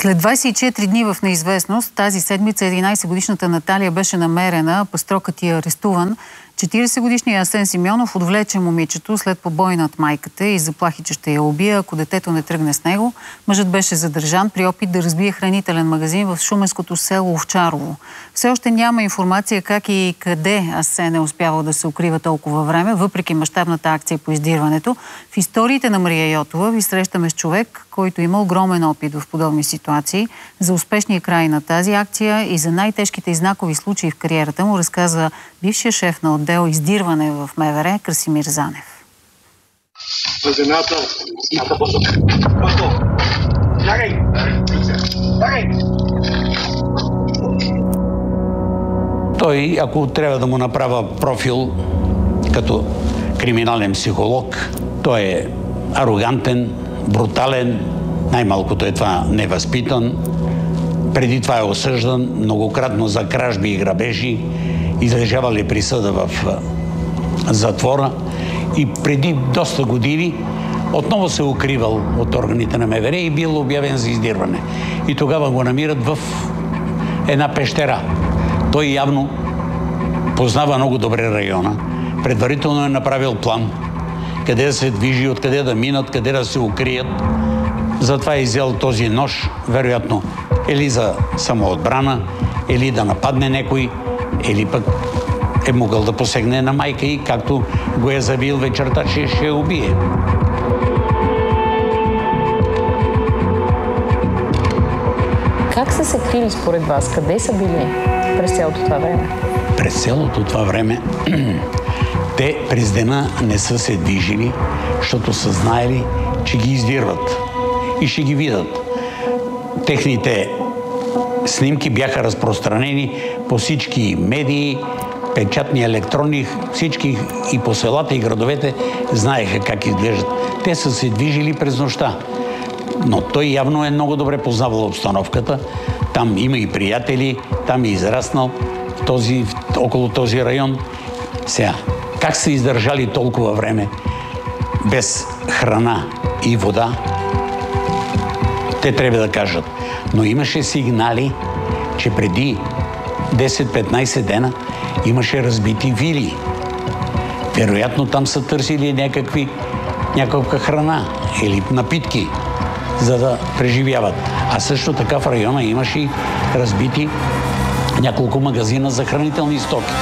След 24 дни в неизвестност, тази седмица 11-годишната Наталия беше намерена, пъстрокът ѝ е арестуван. 40-годишният Асен Симеонов отвлече момичето след побой над майката и заплахи, че ще я убие, ако детето не тръгне с него. Мъжът беше задържан при опит да разбие хранителен магазин в шуменското село Овчарово. Все още няма информация как и къде Асен е успявал да се укрива толкова време, въпреки мащабната акция по издирването. В историите на Мария Йотова ви срещаме с човек, който има огромен опит в подобни ситуации. За успешния край на тази акция и за най-тежките и знакови случаи в кариерата му разказва бившия шеф на отдел издирване в МВР Красимир Занев. Той, ако трябва да му направя профил като криминален психолог, той е арогантен, брутален, най-малкото е това невъзпитан. Преди това е осъждан многократно за кражби и грабежи, излежавали присъда в затвора и преди доста години отново се укривал от органите на МВР и бил обявен за издирване. И тогава го намират в една пещера. Той явно познава много добре района. Предварително е направил план къде да се движи, откъде да минат, къде да се укрият. Затова е изял този нож, вероятно, или за самоотбрана, или да нападне някой, или пък е могъл да посегне на майка и както го е заявил вечерта, че ще я убие. Как са се крили според вас? Къде са били през цялото това време? През цялото това време те през дена не са се движили, защото са знаели, че ги издирват и ще ги видят. Техните снимки бяха разпространени по всички медии, печатни, електронни, всички и по селата и градовете знаеха как изглеждат. Те са се движили през нощта. Но той явно е много добре познавал обстановката. Там има и приятели, там е израснал около този район. Сега, как са издържали толкова време без храна и вода, те трябва да кажат. Но имаше сигнали, че преди 10-15 дена имаше разбити вили. Вероятно там са търсили някаква храна или напитки, за да преживяват. А също така в района имаше и разбити няколко магазина за хранителни стоки.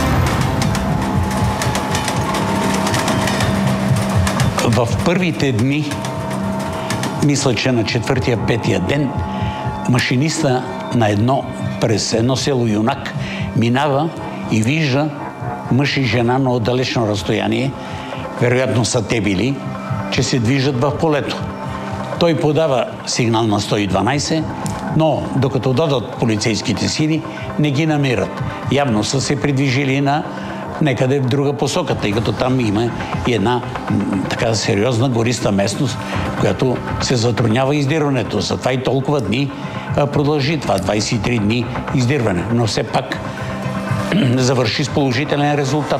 В първите дни, мисля, че на 4-5 ден, машиниста през едно село Юнак минава и вижда мъж и жена на отдалечно разстояние, вероятно са те били, че се движат в полето. Той подава сигнал на 112, но докато дойдат полицейските сили, не ги намират. Явно са се придвижили на некъде в друга посока, тъй като там има и една така сериозна гориста местност, която се затруднява издирването. Затова и толкова дни продължи това, 23 дни издирване. Но все пак завърши с положителен резултат.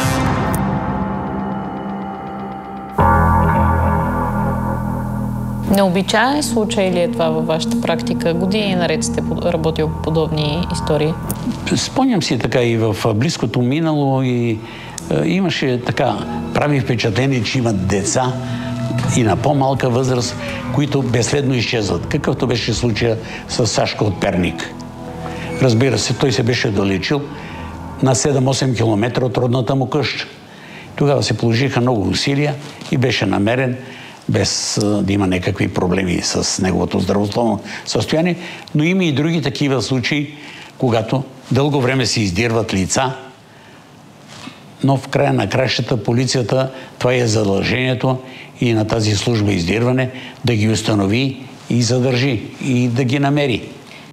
Необичаен случай ли е това във вашата практика? Години наред сте работил по подобни истории? Спомням си така и в близкото минало и имаше така, прави впечатление, че имат деца и на по-малка възраст, които безследно изчезват. Какъвто беше случая с Сашко от Перник. Разбира се, той се беше долечил на 7-8 км от родната му къща. Тогава се положиха много усилия и беше намерен без да има някакви проблеми с неговото здравословно състояние. Но има и други такива случаи, когато дълго време се издирват лица, но в края на кращата полицията, това е задължението и на тази служба издирване, да ги установи и задържи, и да ги намери.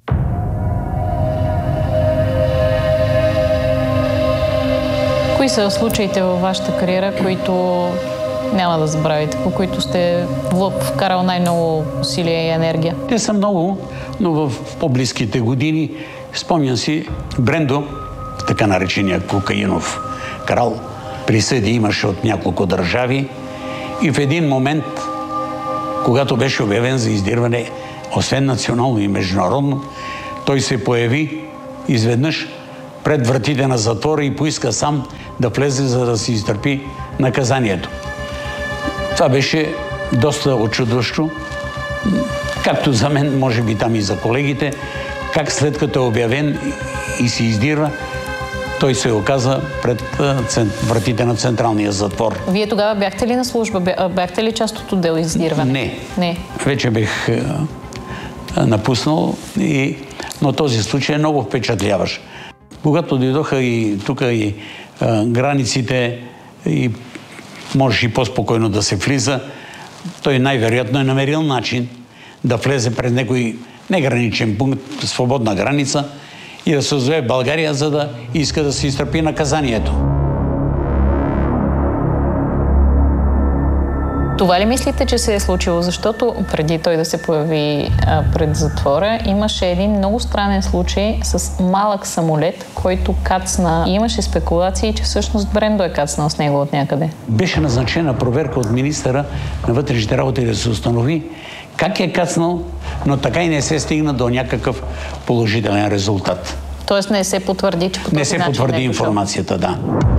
Кои са случаите във вашата кариера, които няма да забравите, по които сте вкарал най-много усилия и енергия? Те са много, но в по-близките години спомням си Брендо, така наречения кокаинов крал, присъди имаше от няколко държави и в един момент, когато беше обявен за издирване, освен национално и международно, той се появи изведнъж пред вратите на затвора и поиска сам да влезе, за да си изтърпи наказанието. Това беше доста очудващо, както за мен, може би там и за колегите, как след като е обявен и се издирва, той се оказа пред вратите на централния затвор. Вие тогава бяхте ли на служба? Бяхте ли част от отдел издирване? Не. Вече бех напуснал, но този случай е много впечатляващ. Когато дойдоха и тук и границите, и можеш и по-спокойно да се влиза, той най-вероятно е намерил начин да влезе през някой неграничен пункт, свободна граница и да се озове в България, за да иска да се изтърпи наказанието. Това ли мислите, че се е случило? Защото преди той да се появи пред затвора, имаше един много странен случай с малък самолет, който кацна. И имаше спекулации, че всъщност Брендо е кацнал с него от някъде. Беше назначена проверка от министъра на вътрешните работи да се установи как е кацнал, но така и не се стигна до някакъв положителен резултат. Тоест не се потвърди, че по този начин не се потвърди информацията, да.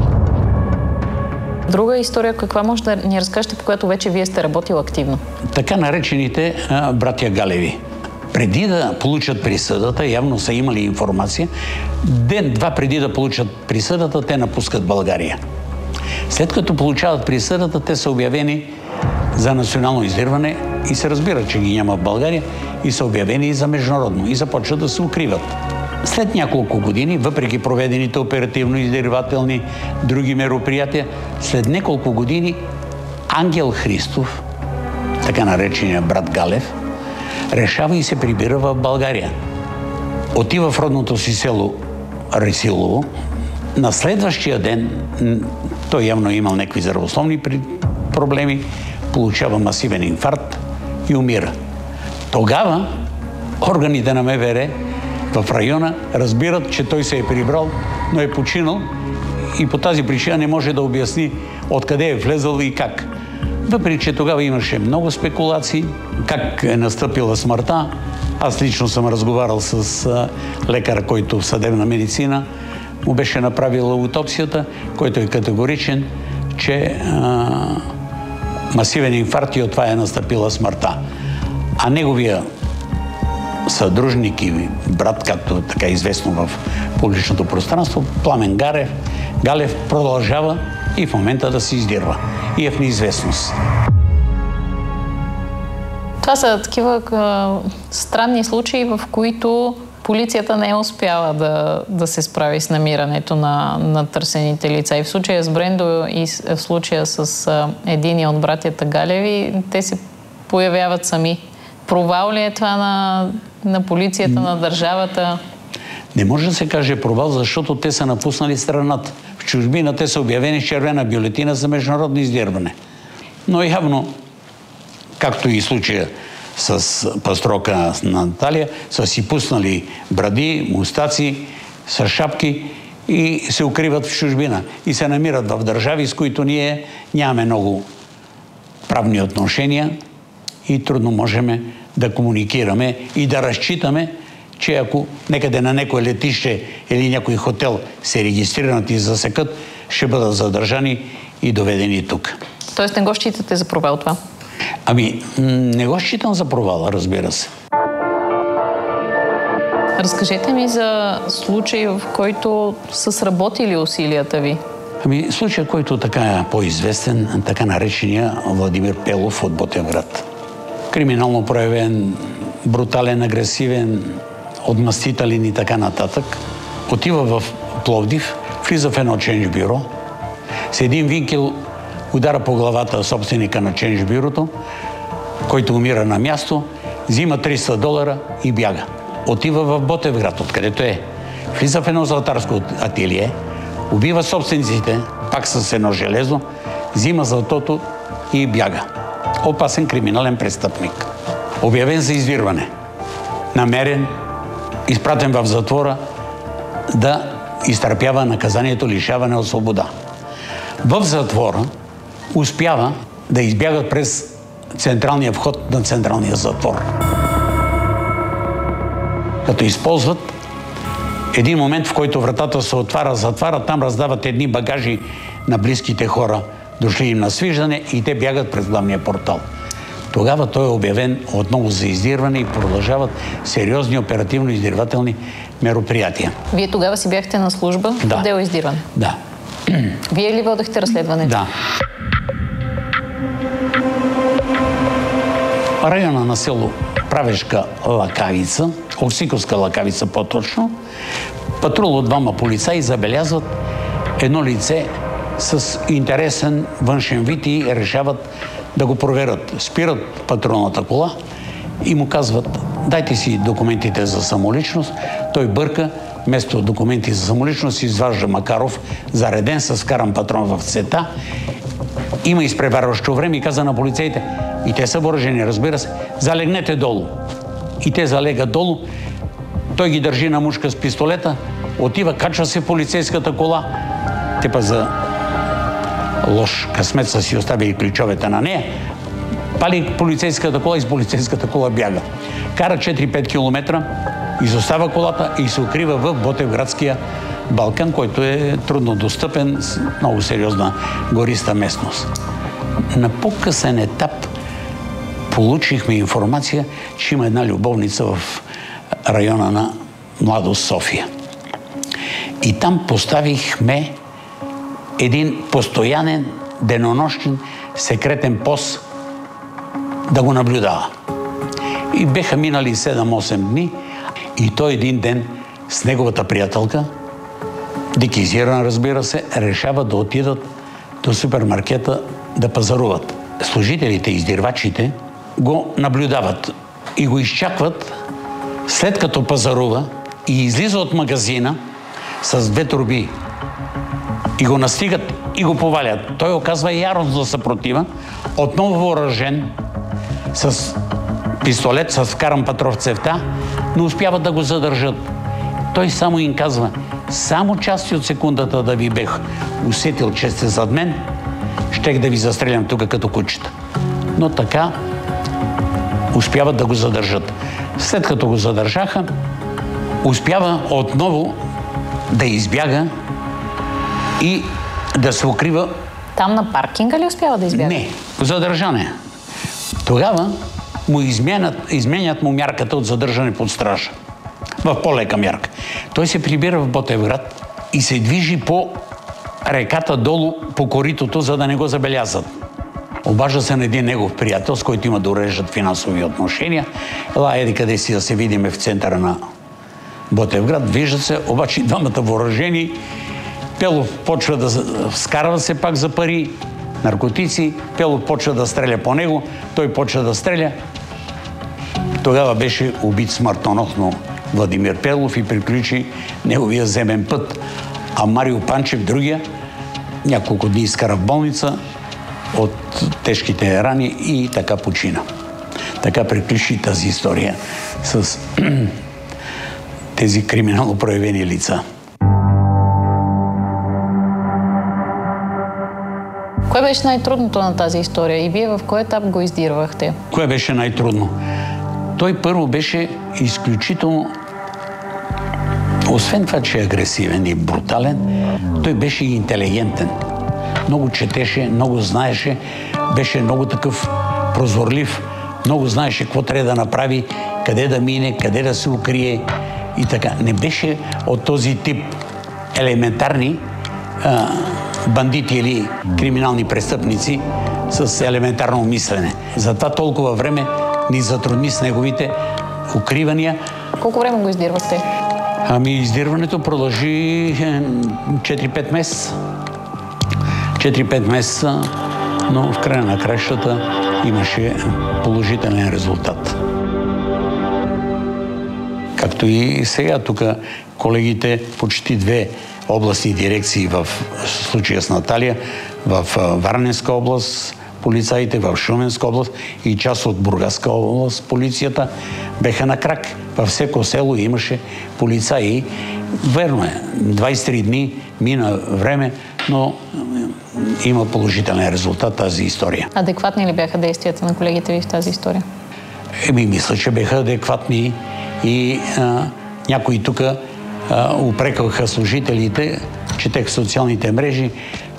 Друга история, каква може да ни разкажете, по която вече вие сте работил активно? Така наречените братя Галеви. Преди да получат присъдата, явно са имали информация, ден-два преди да получат присъдата, те напускат България. След като получават присъдата, те са обявени за национално издирване и се разбира, че ги няма в България, и са обявени и за международно, и започват да се укриват. След няколко години, въпреки проведените оперативно-издирвателни други мероприятия, след няколко години Ангел Христов, така наречения брат Галев, решава и се прибира в България. Отива в родното си село Ресилово. На следващия ден, той явно е имал някакви здравословни проблеми, получава масивен инфаркт и умира. Тогава органите на МВР в района разбират, че той се е прибрал, но е починал и по тази причина не може да обясни откъде е влезъл и как. Въпреки че тогава имаше много спекулации, как е настъпила смъртта. Аз лично съм разговарял с лекар, който в съдебна медицина му беше направил аутопсията, който е категоричен, че масивен инфаркт и от това е настъпила смъртта. А неговия съдружник и брат, както така известно в публичното пространство, Пламен Галев продължава и в момента да се издирва. И е в неизвестност. Това са такива странни случаи, в които полицията не е успяла да се справи с намирането на търсените лица. И в случая с Брендо, и в случая с единия от братята Галеви, те се появяват сами. Провал ли е това на полицията, на държавата? Не може да се каже провал, защото те са напуснали страната. В чужбина те са обявени с червена бюлетина за международно издирване. Но явно, както и случая с пастрока на Наталия, са си пуснали бради, мустаци, с шапки и се укриват в чужбина. И се намират в държави, с които ние нямаме много правни отношения и трудно можем да комуникираме и да разчитаме, че ако некъде на някое летище или някой хотел се регистрират и засекат, ще бъдат задържани и доведени тук. Тоест не го считате за провал това? Ами, не го считам за провал, разбира се. Разкажете ми за случай, в който са сработили усилията ви. Ами, случай, който така е по-известен, така наречения Владимир Пелов от Ботевград. Криминално проявен, брутален, агресивен, отмъстителен и така нататък. Отива в Пловдив, влиза в едно чендж бюро, с един винкел удара по главата собственика на чендж бюрото, който умира на място, взима $300 и бяга. Отива в Ботевград, откъдето е. Влиза в едно златарско ателие, убива собствениците, пак с едно железо, взима златото и бяга. Опасен криминален престъпник. Обявен за издирване. Намерен, изпратен в затвора да изтърпява наказанието лишаване от свобода. В затвора успява да избягат през централния вход на централния затвор. Като използват един момент, в който вратата се отваря, затваря, там раздават едни багажи на близките хора, дошли им на свиждане и те бягат през главния портал. Тогава той е обявен отново за издирване и продължават сериозни оперативно-издирвателни мероприятия. Вие тогава си бяхте на служба в отдел издирване? Да. Вие ли водехте разследването? Да. Района на село Правешка Лакавица, Овсиковска Лакавица по-точно, патрул от двама полицаи забелязват едно лице с интересен външен вид и решават да го проверят. Спират патрулната кола и му казват: дайте си документите за самоличност. Той бърка, вместо документи за самоличност изважда Макаров, зареден с вкаран патрон в цвета. Има изпреварващо време и каза на полицейите, и те са въоръжени, разбира се, залегнете долу. И те залегат долу. Той ги държи на мушка с пистолета, отива, качва се в полицейската кола. Те па за лош късмет са си оставили ключовете на нея. Пали полицейската кола и с полицейската кола бяга. Кара 4-5 километра, изостава колата и се укрива в Ботевградския Балкан, който е трудно достъпен, с много сериозна гориста местност. На по-късен етап получихме информация, че има една любовница в района на Младост, София. И там поставихме един постоянен, денонощен, секретен пост да го наблюдава. И беха минали 7-8 дни и той един ден с неговата приятелка, декизирана, разбира се, решава да отидат до супермаркета да пазаруват. Служителите, издирвачите го наблюдават и го изчакват, след като пазарува и излиза от магазина с 2 торби и го настигат и го повалят. Той оказва яростна съпротива, отново въоръжен с пистолет, с вкаран патрон в цевта, но успяват да го задържат. Той само им казва: само части от секундата да ви бех усетил, че сте зад мен, щех да ви застрелям тук като кучета. Но така успяват да го задържат. След като го задържаха, успява отново да избяга и да се укрива. Там на паркинга ли успява да избяга? Не, задържан е. Тогава му изменят му мярката от задържане под стража. В по-лека мярка. Той се прибира в Ботевград и се движи по реката долу по коритото, за да не го забелязват. Обажда се на един негов приятел, с който има да уреждат финансови отношения. Ела, еди къде си да се видиме в центъра на Ботевград. Виждат се, обаче двамата въоръжени. Пелов почва да скарва се пак за пари, наркотици. Пелов почва да стреля по него, той почва да стреля. Тогава беше убит смъртоносно Владимир Пелов и приключи неговия земен път. А Марио Панчев, другия, няколко дни изкара в болница от тежките рани и така почина. Така приключи тази история с тези криминално проявени лица. Кое беше най-трудното на тази история и вие в кой етап го издирвахте? Кое беше най-трудно? Той първо беше изключително, освен това, че е агресивен и брутален, той беше и интелигентен. Много четеше, много знаеше, беше много такъв прозорлив, много знаеше какво трябва да направи, къде да мине, къде да се укрие и така. Не беше от този тип елементарни бандити или криминални престъпници с елементарно мислене. Затова толкова време ни затрудни с неговите укривания. Колко време го издирвахте? Издирването продължи 4-5 месеца. 4-5 месеца, но в края на кращата имаше положителен резултат. Както и сега тук колегите, почти 2 областни дирекции в случая с Наталия, в Варненска област полицаите, в Шуменска област и част от Бургаска област полицията беха на крак. Във всеко село имаше полицаи. Верно е, 23 дни мина време, но има положителен резултат тази история. Адекватни ли бяха действията на колегите ви в тази история? Мисля, че бяха адекватни И някои тук упрекваха служителите, четех в социалните мрежи,